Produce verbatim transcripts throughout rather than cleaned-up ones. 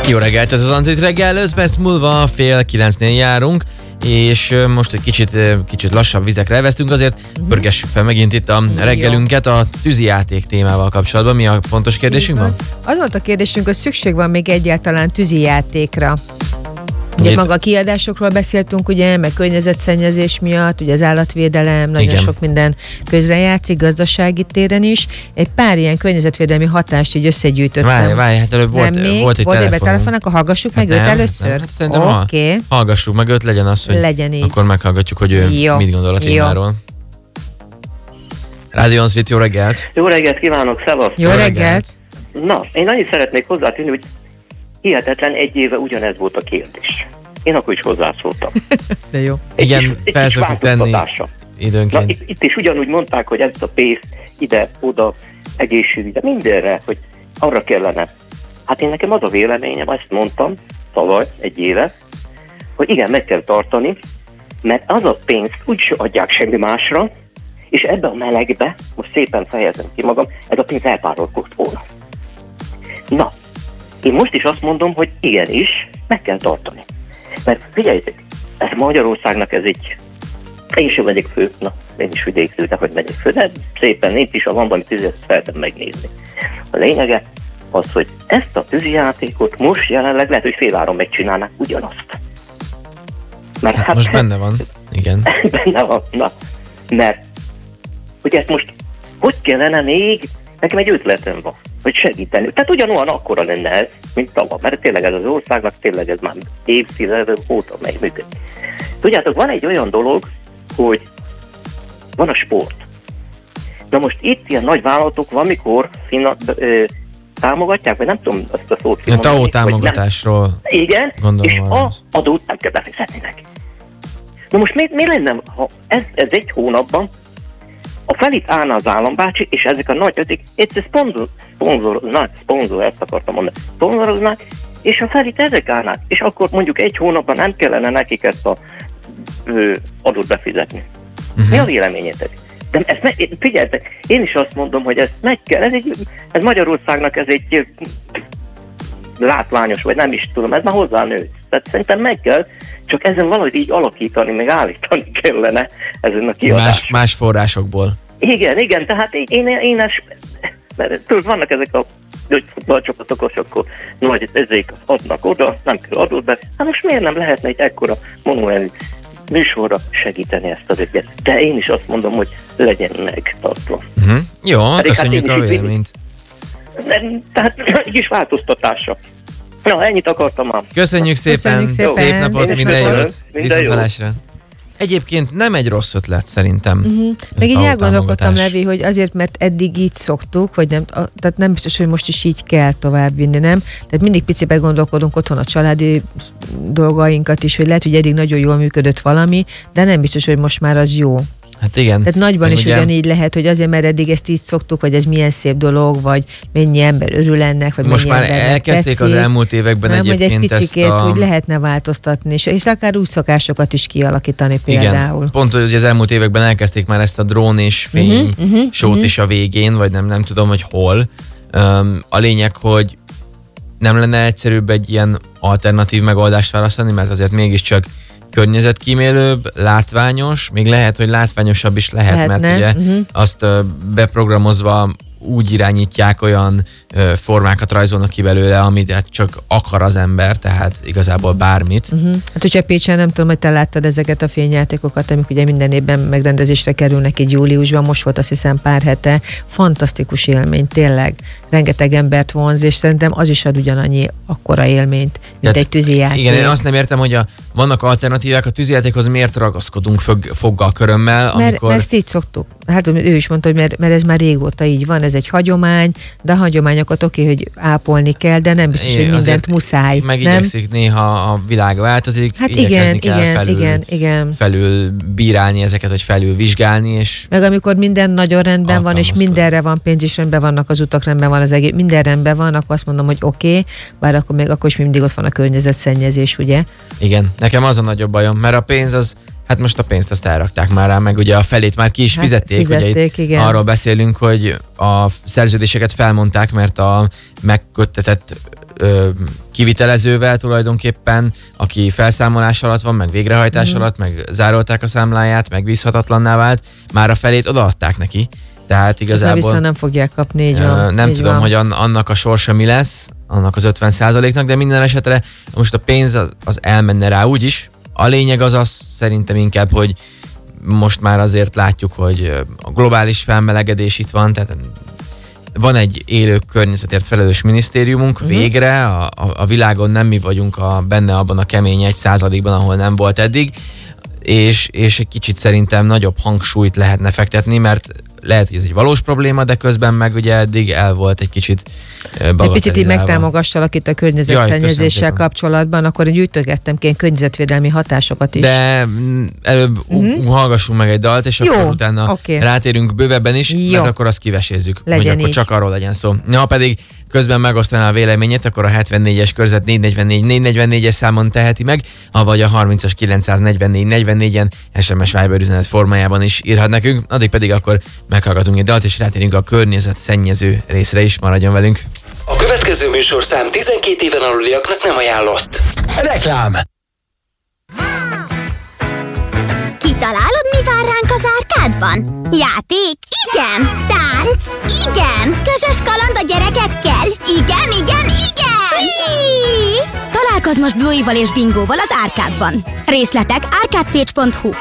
Jó reggelt, ez az Antit reggel, öt perc múlva fél kilencnél járunk, és most egy kicsit, kicsit lassabb vizekre elvesztünk, azért uh-huh. pörgessük fel megint itt a reggelünket a tűzijáték témával kapcsolatban. Mi a fontos kérdésünk van? Az volt a kérdésünk, hogy szükség van még egyáltalán tűzijátékra. Ugye Itt. maga a kiadásokról beszéltünk, ugye, meg környezetszennyezés miatt, ugye az állatvédelem, nagyon Igen. sok minden közrejátszik, gazdasági téren is. Egy pár ilyen környezetvédelmi hatást így összegyűjtöttem. Várj, várj, hát előbb volt, még, volt egy volt telefonunk. telefonnak, akkor hallgassuk hát meg nem, őt először? Nem, hát szerintem Oké. Okay. Hallgassuk meg őt, legyen az, hogy legyen így. Akkor meghallgatjuk, hogy ő jó. mit gondol a témáról. Rádió Antvit, jó reggelt! Jó reggelt kívánok, szevasz! Jó, jó reggelt. reggelt! Na, én annyit szeretnék hozzátenni, hogy hihetetlen egy éve ugyanez volt a kérdés. Én akkor is hozzászóltam. De jó. Igen, fel szoktuk tenni időnként. Na, itt, itt is ugyanúgy mondták, hogy ezt a pénzt ide, oda, egészségügyre, mindenre, hogy arra kellene. Hát én nekem az a véleményem, ezt mondtam tavaly, egy éve, hogy igen, meg kell tartani, mert az a pénzt úgyis adják semmi másra, és ebbe a melegbe, most szépen fejezem ki magam, ez a pénz elpárolgott volna. Na, én most is azt mondom, hogy igenis, meg kell tartani. Mert figyeljétek, ez Magyarországnak ez egy... Én sem megyek fő, na, én is vidékről, de hogy megyek fő, de szépen itt is a van valami tűzet feltem megnézni. A lényege az, hogy ezt a tűzijátékot most jelenleg lehet, hogy féláron megcsinálnák ugyanazt. Mert hát, hát most benne van, igen. Benne van, na. Mert, hogy ezt most hogy kellene még, nekem egy ötletem van, hogy segíteni. Tehát ugyanolyan akkora lenne ez, mint tavaly, mert tényleg ez az országnak, tényleg ez már évtizedek óta megműködik. Tudjátok, van egy olyan dolog, hogy van a sport. Na most itt ilyen nagy vállalatok van, mikor fina, ö, támogatják, vagy nem tudom azt a szót kimondani. A té á o támogatásról. Igen, gondolom, és a adót nem kell befizetni neki. Na most mi, mi lenne, ha ez, ez egy hónapban a felét állna az állambácsi, és ezek a nagy ötik, ez szponzor, szponzor, nagy szponzor, ezt akartam mondani, szponzoroznák, és a felét ezek állnák, és akkor mondjuk egy hónapban nem kellene nekik ezt a ö, adót befizetni. Uh-huh. Mi a véleményetek? De ezt me, figyeljetek, én is azt mondom, hogy ezt meg kell, ez, egy, ez Magyarországnak ez egy látványos, vagy nem is tudom, ez már hozzá nőtt. Tehát szerintem meg kell, csak ezen valahogy így alakítani, meg állítani kellene ezen a kiadáson. Más, más forrásokból. Igen, igen, tehát én, én, én ezt, mert tudod, vannak ezek a futballcsapatok, és akkor nagy ezek adnak oda, nem kell adót be. Hát most miért nem lehetne egy ekkora manuális műsorra segíteni ezt az ügyet? De én is azt mondom, hogy legyen megtartva. Uh-huh. Jó, pedig köszönjük hát a véleményt. Tehát egy kis változtatásra. Na, ennyit akartam már. Köszönjük szépen, szépen. szép napot, minden jót, viszontlátásra. Jó. Egyébként nem egy rossz ötlet szerintem. Uh-huh. Meg így elgondolkodtam, Levi, hogy azért, mert eddig így szoktuk, vagy nem, a, tehát nem biztos, hogy most is így kell továbbvinni, nem? Tehát mindig piciben gondolkodunk otthon a családi dolgainkat is, hogy lehet, hogy eddig nagyon jól működött valami, de nem biztos, hogy most már az jó. Hát igen. Tehát nagyban meg is ugye... ugyanígy lehet, hogy azért, mert eddig ezt így szoktuk, hogy ez milyen szép dolog, vagy mennyi ember örül ennek, vagy most mennyi már elkezdték tetszik. Az elmúlt években nem, egyébként hogy egy picikét ezt a... úgy lehetne változtatni, és, és akár úgy szokásokat is kialakítani például. Igen, pont, hogy az elmúlt években elkezdték már ezt a drón és fény uh-huh, uh-huh, sót uh-huh. is a végén, vagy nem, nem tudom, hogy hol. Um, a lényeg, hogy nem lenne egyszerűbb egy ilyen alternatív megoldást választani, mert azért mégiscsak környezetkímélőbb, látványos, még lehet, hogy látványosabb is lehet, Lehetne. mert ugye uh-huh. azt uh, beprogramozva úgy irányítják, olyan uh, formákat rajzolnak ki belőle, amit csak akar az ember, tehát igazából bármit. Uh-huh. Hát hogyha Pécsen, nem tudom, hogy te láttad ezeket a fényjátékokat, amik ugye minden évben megrendezésre kerülnek így júliusban, most volt azt hiszem pár hete, fantasztikus élmény, tényleg. Rengeteg embert vonz, és szerintem az is ad ugyanannyi akkora élményt, mint Tehát, egy tűzijáték. Igen, én azt nem értem, hogy a, vannak alternatívák a tűzijátékhoz, miért ragaszkodunk fög, foggal, körömmel, mert, amikor... Mert ezt így szoktuk. Hát ő is mondta, hogy mert, mert ez már régóta így van, ez egy hagyomány, de a hagyományokat oké, hogy ápolni kell, de nem biztos, hogy mindent muszáj. Megigyekszik néha a világ változik, hát igyekezni igen, kell igen, felül, igen, igen. felül bírálni ezeket, vagy felül vizsgálni, és... Meg amikor minden nagyon rendben van, és mindenre van pénz, és rendben vannak az utak, rendben van az egész, minden rendben van, akkor azt mondom, hogy oké, okay, bár akkor még akkor is mindig ott van a környezetszennyezés, ugye? Igen, nekem az a nagyobb bajom, mert a pénz az, hát most a pénzt azt elrakták már rá, meg ugye a felét már ki is hát fizették, fizették, ugye itt igen. Arról beszélünk, hogy a szerződéseket felmondták, mert a megköttetett ö, kivitelezővel tulajdonképpen, aki felszámolás alatt van, meg végrehajtás mm. alatt, meg zárolták a számláját, meg vízhatatlanná vált, már a felét odaadták neki. Tehát igazából... Vissza nem fogják kapni, így van. Nem így tudom, van. hogy annak a sorsa mi lesz, annak az ötven százaléknak, de minden esetre most a pénz az, az elmenne rá úgyis. A lényeg az az szerintem inkább, hogy most már azért látjuk, hogy a globális felmelegedés itt van, tehát van egy élő környezetért felelős minisztériumunk, uh-huh. végre a, a, a világon nem mi vagyunk a, benne abban a kemény egy százalékban, ahol nem volt eddig, és, és egy kicsit szerintem nagyobb hangsúlyt lehetne fektetni, mert lehet, hogy ez egy valós probléma, de közben meg ugye eddig el volt egy kicsit bagatelizálva. Egy picit így megtámogassalak itt a környezetszennyezéssel kapcsolatban, akkor gyűjtögettem ki környezetvédelmi hatásokat is. De előbb uh-huh. hallgassunk meg egy dalt, és jó, akkor utána okay. rátérünk bővebben is, jó. Mert akkor azt kivesézzük, legyen hogy akkor így. Csak arról legyen szó. Na, pedig közben megosztaná a véleményét, akkor a hetvennégyes körzet négy negyvennégy négy negyvennégyes számon teheti meg, avagy a harmincas kilencszáznegyvennégy negyvennégyen es em es Viber üzenet formájában is írhat nekünk, addig pedig akkor meghallgatunk egy dalt, és rátérünk a környezet szennyező részre is, maradjon velünk. A következő műsorszám tizenkét éven aluliaknak nem ajánlott. Reklám! Kitalálod, mi vár ránk az árkádban? Játék? Igen! Tánc? Igen! Közös kaland a gyerekekkel? Igen, igen, igen! Hí! Találkozz most Bluey-val és Bingóval az árkádban. Részletek arcadepage pont hu.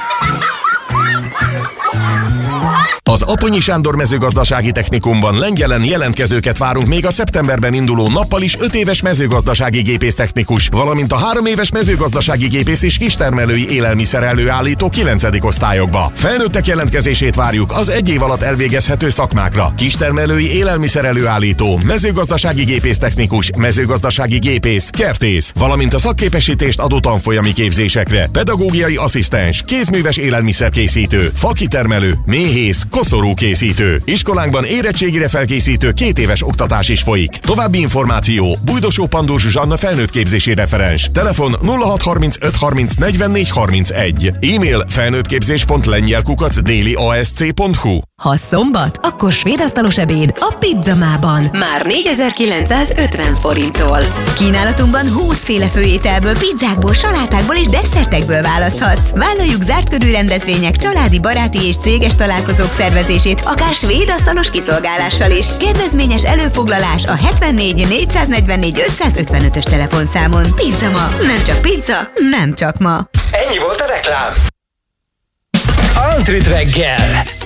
Az Aponyi Sándor mezőgazdasági technikumban Lengyelen jelentkezőket várunk még a szeptemberben induló nappal is öt éves mezőgazdasági gépésztechnikus, valamint a három éves mezőgazdasági gépész és kistermelői élelmiszer előállító kilencedik osztályokba. Felnőttek jelentkezését várjuk az egy év alatt elvégezhető szakmákra: kistermelői élelmiszer előállító, mezőgazdasági gépésztechnikus, mezőgazdasági gépész, kertész, valamint a szakképesítést adó tanfolyami képzésekre: pedagógiai asszisztens, kézműves élelmiszerkészítő, fakitermelő, méhész, koszorúkészítő. Iskolánkban érettségire felkészítő két éves oktatás is folyik. További információ: Bújdosó Pandó Zsuzsanna felnőttképzési referens. Telefon nulla hat harmincöt harminc negyvennégy harmincegy. E-mail felnőttképzés pont lengyel kukac déli a s c pont hu. Ha szombat, akkor svédasztalos ebéd a Pizzamában. Már négyezer-kilencszázötven forinttól. Kínálatunkban húszféle főételből, pizzákból, salátákból és desszertekből választhatsz. Vállaljuk zárt körű rendezvények, családi, baráti és céges találkozók szervezését, akár svédasztalos kiszolgálással is. Kedvezményes előfoglalás a hetvennégy négyszáznegyvennégy ötszázötvenötös telefonszámon. Pizzama, nem csak pizza, nem csak ma. Ennyi volt a reklám. Antrit reggel!